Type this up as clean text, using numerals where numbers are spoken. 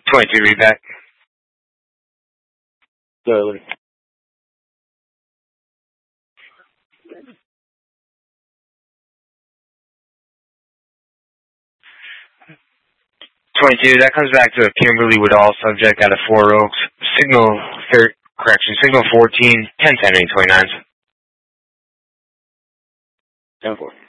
22, read back. Slowly. 22, that comes back to a Kimberly Woodall subject out of Four Oaks. Signal 14, 1010, 29. 10-4.